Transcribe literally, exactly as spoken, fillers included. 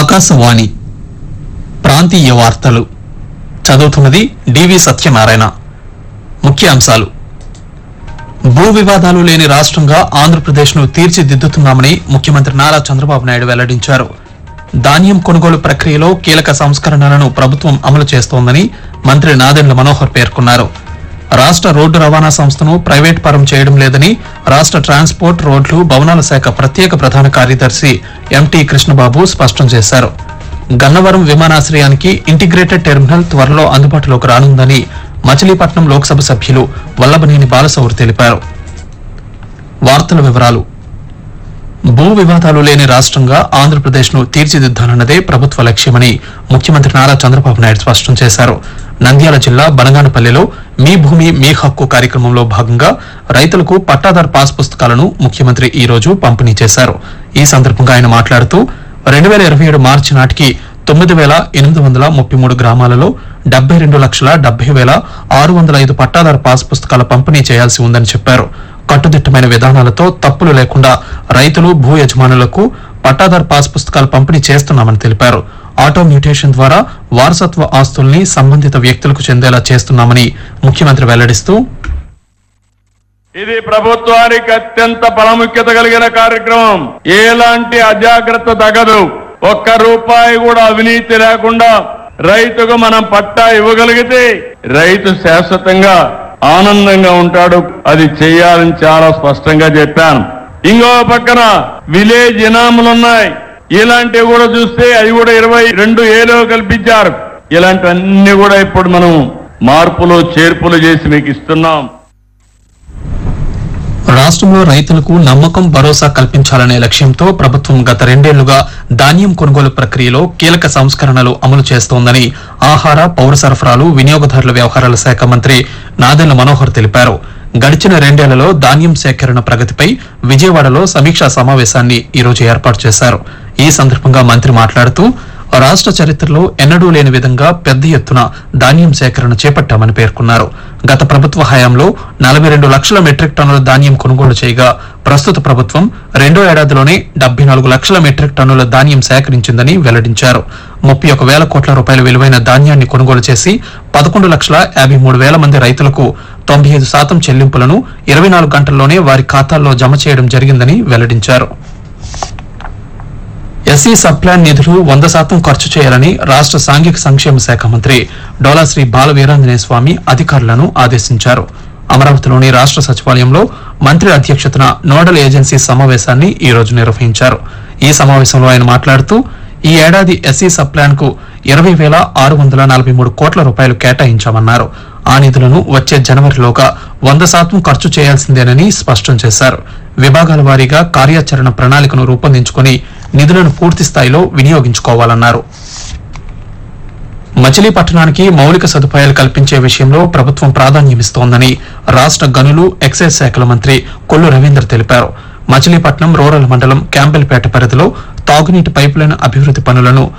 ఆకాశవాణి ప్రాంతీయ వార్తలు చదువుతున్నది డివి సత్యనారాయణ. ముఖ్యాంశాలు: భూ వివాదాలు లేని రాష్ట్రంగా ఆంధ్రప్రదేశ్ ను తీర్చిదిద్దుతున్నామని ముఖ్యమంత్రి నారా చంద్రబాబు నాయుడు వెల్లడించారు. ధాన్యం కొనుగోలు ప్రక్రియలో కీలక సంస్కరణలను ప్రభుత్వం అమలు చేస్తోందని మంత్రి నాదెండ్ల మనోహర్ పేర్కొన్నారు. రాష్ట్ర రోడ్డు రవాణా సంస్థను ప్రైవేట్ పరం చేయడం లేదని రాష్ట్ర ట్రాన్స్పోర్ట్, రోడ్లు, భవనాల శాఖ ప్రత్యేక ప్రధాన కార్యదర్శి ఎంటీ కృష్ణబాబు స్పష్టం చేశారు. గన్నవరం విమానాశ్రయానికి ఇంటిగ్రేటెడ్ టెర్మినల్ త్వరలో అందుబాటులోకి రానుందని మచిలీపట్నం లోక్సభ సభ్యులు వల్లభనేని బాలశౌరి తెలిపారు. వార్తల వివరాలు: భూ వివాదాలు లేని రాష్ట్రంగా ఆంధ్రప్రదేశ్ ను తీర్చిదిద్దాలన్నదే ప్రభుత్వ లక్ష్యమని ముఖ్యమంత్రి నారా చంద్రబాబు నాయుడు స్పష్టం చేశారు. నంద్యాల జిల్లా బనగానపల్లిలో మీ భూమి మీ హక్కు కార్యక్రమంలో భాగంగా రైతులకు పట్టాదారు పాస్ పుస్తకాలను ముఖ్యమంత్రి ఈ రోజు పంపిణీ చేశారు. ఈ సందర్భంగా ఆయన మాట్లాడుతూ రెండు వేల ఇరవై ఏడు మార్చి నాటికి తొమ్మిది వేల ఎనిమిది వందల ముప్పై మూడు గ్రామాలలో డెబ్బై రెండు లక్షల డెబ్బై వేల ఆరు వందల ఐదు పట్టాదారు పాస్ పుస్తకాల పంపిణీ చేయాల్సి ఉందని చెప్పారు. కట్టుదిట్టమైన విధానాలతో తప్పులు లేకుండా రైతులు, భూ యజమానులకు పట్టాదారు పాస్ పుస్తకాలు పంపిణీ చేస్తున్నామని తెలిపారు. ఆటో మ్యూటేషన్ ద్వారా వారసత్వ ఆస్తుల్ని సంబంధిత వ్యక్తులకు చెందేలా చేస్తున్నామని ముఖ్యమంత్రి వెల్లడిస్తూ, ఇది ప్రభుత్వానికి అత్యంత ప్రాముఖ్యత కలిగిన కార్యక్రమం. ఎలాంటి అజాగ్రత్త తగదు. ఒక్క రూపాయి కూడా అవినీతి లేకుండా రైతుకు మనం పట్టా ఇవ్వగలిగితే రైతు శాశ్వతంగా ఆనందంగా ఉంటాడు. అది చేయాలని చాలా స్పష్టంగా చెప్పాను. ఇంకో పక్కన విలేజ్ ఇనాములు ఉన్నాయి. ఇలాంటివి కూడా చూస్తే అవి కూడా ఇరవై రెండు ఏలో కల్పించారు. ఇలాంటివన్నీ కూడా ఇప్పుడు మనం మార్పులు చేర్పులు చేసి మీకు ఇస్తున్నాం. రాష్ట్రంలో రైతులకు నమ్మకం, భరోసా కల్పించాలనే లక్ష్యంతో ప్రభుత్వం గత రెండేళ్లుగా ధాన్యం కొనుగోలు ప్రక్రియలో కీలక సంస్కరణలు అమలు చేస్తోందని ఆహార, పౌర సరఫరాలు, వినియోగదారుల వ్యవహారాల శాఖ మంత్రి నాదెండ్ల మనోహర్ తెలిపారు. గడిచిన రెండేళ్లలో ధాన్యం సేకరణ ప్రగతిపై విజయవాడలో సమీక్షా సమావేశాన్ని ఈ రోజు ఏర్పాటు చేశారు. ఈ సందర్భంగా మంత్రి మాట్లాడుతూ రాష్ట్ర చరిత్రలో ఎన్నడూ లేని విధంగా పెద్ద ఎత్తున ధాన్యం సేకరణ చేపట్టామని పేర్కొన్నారు. గత ప్రభుత్వ హయాంలో నలభై రెండు లక్షల మెట్రిక్ టన్నుల ధాన్యం కొనుగోలు చేయగా ప్రస్తుత ప్రభుత్వం రెండో ఏడాదిలోనే డెబ్బై నాలుగు లక్షల మెట్రిక్ టన్నుల ధాన్యం సేకరించిందని వెల్లడించారు. ముప్పై ఒక వేల కోట్ల రూపాయల విలువైన ధాన్యాన్ని కొనుగోలు చేసి పదకొండు లక్షల యాభై మూడు వేల మంది రైతులకు తొంభై ఐదు శాతం చెల్లింపులను ఇరవై నాలుగు గంటల్లోనే వారి ఖాతాల్లో జమ చేయడం జరిగిందని వెల్లడించారు. ఎస్సీ సబ్ప్లాన్ నిధులు వంద శాతం ఖర్చు చేయాలని రాష్ట్ర సాంఘిక సంక్షేమ శాఖ మంత్రి డోలాశ్రీ బాల వీరాంజనేయ స్వామి అధికారులను ఆదేశించారు. అమరావతిలోని రాష్ట్ర సచివాలయంలో మంత్రి అధ్యక్షతన నోడల్ ఏజెన్సీ సమావేశాన్ని ఈ రోజు నిర్వహించారు. ఈ సమావేశంలో ఆయన మాట్లాడుతూ ఈ ఏడాది ఎస్సీ సబ్ప్లాన్ కు ఇరవై వేల ఆరు వందల నలభై మూడు కోట్ల రూపాయలు కేటాయించామన్నారు. ఆ నిధులను వచ్చే జనవరిలోగా వంద శాతం ఖర్చు చేయాల్సిందేనని స్పష్టం చేశారు. విభాగాల వారీగా కార్యాచరణ ప్రణాళికను రూపొందించుకుని నిధులను పూర్తి స్థాయిలో వినియోగించుకోవాలన్నారు. మచిలీపట్నానికి మౌలిక సదుపాయాలు కల్పించే విషయంలో ప్రభుత్వం ప్రాధాన్యమిస్తోందని రాష్ట్ర గనులు, ఎక్సైజ్ శాఖల మంత్రి కొల్లు రవీందర్ తెలిపారు. మచిలీపట్నం రూరల్ మండలం క్యాంపెల్పేట పరిధిలో తాగునీటి పైపులైన్ అభివృద్ది పనులను